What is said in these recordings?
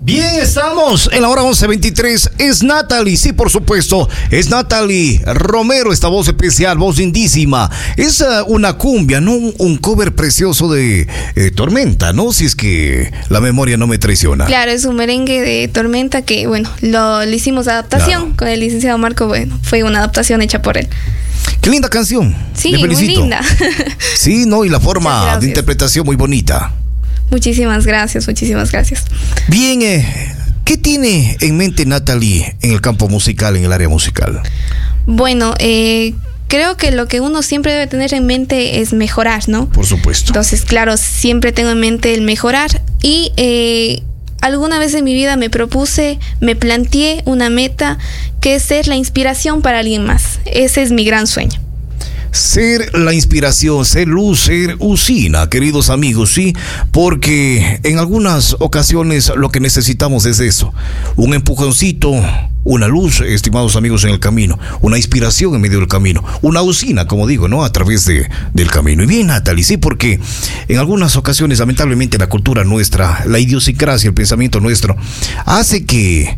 Bien, estamos en la hora 11:23. Es Natalie, sí, por supuesto. Es Natalie Romero, esta voz especial, voz lindísima. Es una cumbia, ¿no? Un cover precioso de Tormenta, ¿no? Si es que la memoria no me traiciona. Claro, es un merengue de Tormenta que, bueno, le hicimos adaptación con el licenciado Marco. Bueno, fue una adaptación hecha por él. Qué linda canción. Sí, muy linda. Sí, ¿no? Y la forma de interpretación muy bonita. Muchísimas gracias, muchísimas gracias. Bien, ¿qué tiene en mente Natalie en el campo musical, en el área musical? Bueno, creo que lo que uno siempre debe tener en mente es mejorar, ¿no? Por supuesto. Entonces, claro, siempre tengo en mente el mejorar y alguna vez en mi vida me planteé una meta que es ser la inspiración para alguien más. Ese es mi gran sueño. Ser la inspiración, ser luz, ser usina, queridos amigos, sí, porque en algunas ocasiones lo que necesitamos es eso, un empujoncito, una luz, estimados amigos, en el camino, una inspiración en medio del camino, una usina, como digo, ¿no? A través del camino. Y bien, Natalie, sí, porque en algunas ocasiones, lamentablemente, la cultura nuestra, la idiosincrasia, el pensamiento nuestro, hace que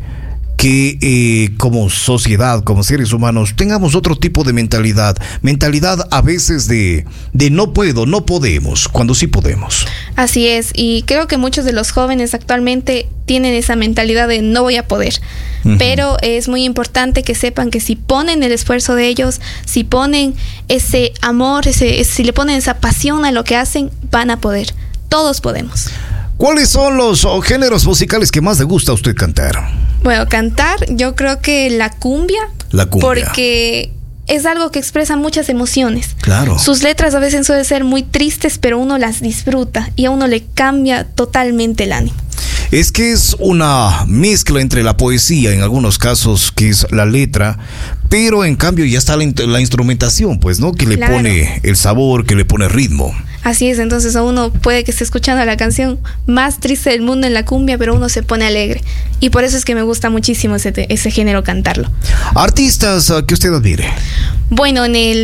como sociedad, como seres humanos, tengamos otro tipo de mentalidad a veces de no puedo, no podemos, cuando sí podemos. Así es, y creo que muchos de los jóvenes actualmente tienen esa mentalidad de no voy a poder, pero es muy importante que sepan que si ponen el esfuerzo de ellos, si ponen ese amor, si le ponen esa pasión a lo que hacen, van a poder, todos podemos. ¿Cuáles son los géneros musicales que más le gusta a usted cantar? Bueno, cantar, yo creo que la cumbia. La cumbia. Porque es algo que expresa muchas emociones. Claro. Sus letras a veces suelen ser muy tristes, pero uno las disfruta y a uno le cambia totalmente el ánimo. Es que es una mezcla entre la poesía, en algunos casos, que es la letra, pero en cambio ya está la instrumentación, pues, ¿no? Que le pone el sabor, que le pone ritmo. Así es, entonces a uno puede que esté escuchando la canción más triste del mundo en la cumbia, pero uno se pone alegre. Y por eso es que me gusta muchísimo ese género cantarlo. ¿Artistas que usted admire? Bueno,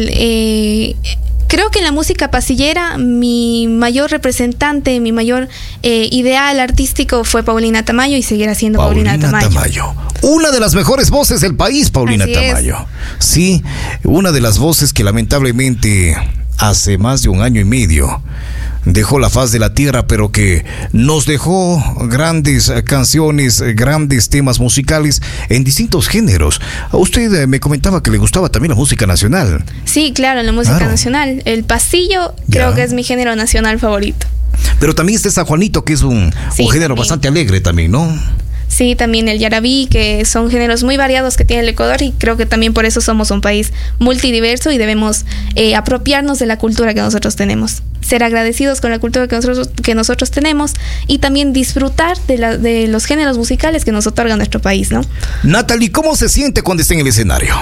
creo que en la música pasillera mi mayor representante, mi mayor ideal artístico fue Paulina Tamayo y seguirá siendo Paulina Tamayo. Una de las mejores voces del país, Paulina Tamayo. Sí, una de las voces que lamentablemente hace más de 1 año y medio dejó la faz de la tierra, pero que nos dejó grandes canciones, grandes temas musicales en distintos géneros. Usted me comentaba que le gustaba también la música nacional. Sí, claro, la música nacional. El pasillo creo que es mi género nacional favorito. Pero también está San Juanito, que es un género bastante alegre también, ¿no? Sí, también el yarabí, que son géneros muy variados que tiene el Ecuador y creo que también por eso somos un país multidiverso y debemos apropiarnos de la cultura que nosotros tenemos, ser agradecidos con la cultura que nosotros tenemos y también disfrutar de los géneros musicales que nos otorga nuestro país, ¿no? Natalie, ¿cómo se siente cuando está en el escenario?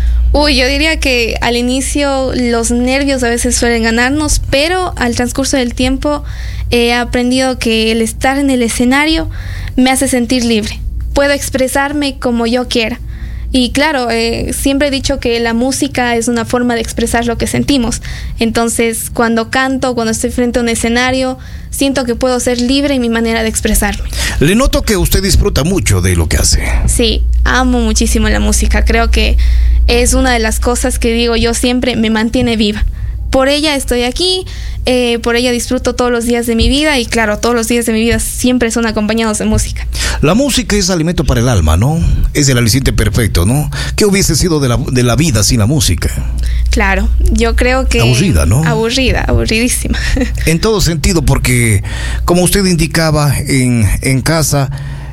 Yo diría que al inicio los nervios a veces suelen ganarnos, pero al transcurso del tiempo he aprendido que el estar en el escenario me hace sentir libre. Puedo expresarme como yo quiera. Y claro, siempre he dicho que la música es una forma de expresar lo que sentimos. Entonces, cuando canto, cuando estoy frente a un escenario, siento que puedo ser libre en mi manera de expresarme. Le noto que usted disfruta mucho de lo que hace. Sí, amo muchísimo la música. Creo que es una de las cosas que digo yo siempre me mantiene viva. Por ella estoy aquí, por ella disfruto todos los días de mi vida y claro, todos los días de mi vida siempre son acompañados de música. La música es alimento para el alma, ¿no? Es el aliciente perfecto, ¿no? ¿Qué hubiese sido de la vida sin la música? Claro, yo creo que... Aburrida, ¿no? Aburridísima. En todo sentido, porque como usted indicaba, en casa,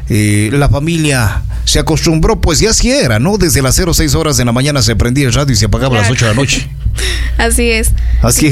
la familia se acostumbró, pues ya así era, ¿no? Desde las 06 horas de la mañana se prendía el radio y se apagaba a las 8 de la noche. Así es. Así es.